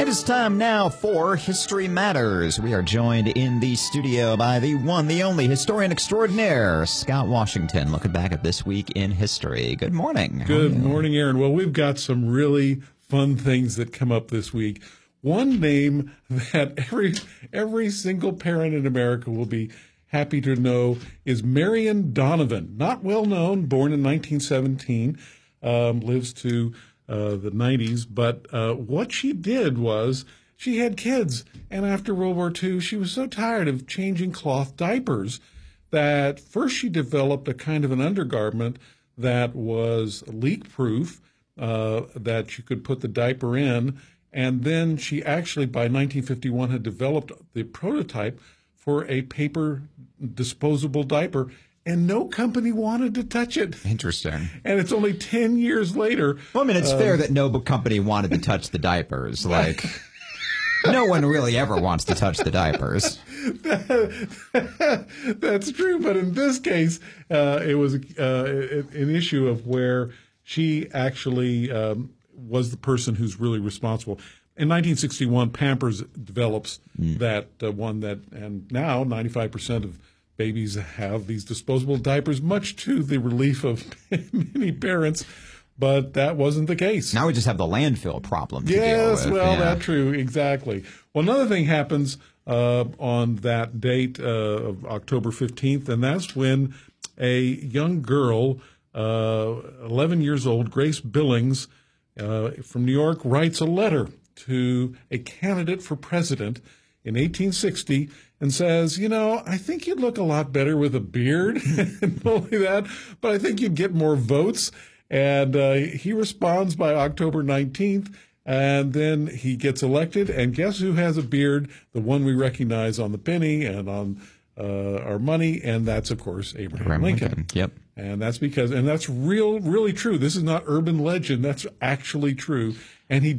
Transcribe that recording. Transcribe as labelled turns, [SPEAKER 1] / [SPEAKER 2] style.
[SPEAKER 1] It is time now for History Matters. We are joined in the studio by the one, the only historian extraordinaire, Scott Washington, looking back at this week in history. Good morning.
[SPEAKER 2] Good morning, Aaron. Well, we've got some really fun things that come up this week. One name that every single parent in America will be happy to know is Marion Donovan. Not well known, born in 1917, lives to the 90s. But what she did was she had kids. And after World War II, she was so tired of changing cloth diapers that first she developed a kind of an undergarment that was leak-proof, that you could put the diaper in. And then she actually, by 1951, had developed the prototype for a paper disposable diaper, and no company wanted to touch it.
[SPEAKER 1] Interesting.
[SPEAKER 2] And it's only 10 years later.
[SPEAKER 1] Well, I mean, it's fair that no company wanted to touch the diapers. Like, no one really ever wants to touch the diapers.
[SPEAKER 2] That's true. But in this case, it was an issue of where she actually was the person who's really responsible. In 1961, Pampers develops that one that, and now 95% of babies have these disposable diapers, much to the relief of many parents. But that wasn't the case.
[SPEAKER 1] Now we just have the landfill problem to deal with.
[SPEAKER 2] Yes, well, that's true, exactly. Well, another thing happens on that date of October 15th, and that's when a young girl, 11 years old, Grace Billings, from New York, writes a letter to a candidate for president in 1860 and says, you know, I think you'd look a lot better with a beard. And not only that, but I think you'd get more votes. And he responds by October 19th, and then he gets elected. And guess who has a beard? The one we recognize on the penny and on our money, and that's, of course, Abraham Lincoln.
[SPEAKER 1] Yep.
[SPEAKER 2] And that's because, and that's really true. This is not urban legend. That's actually true. And he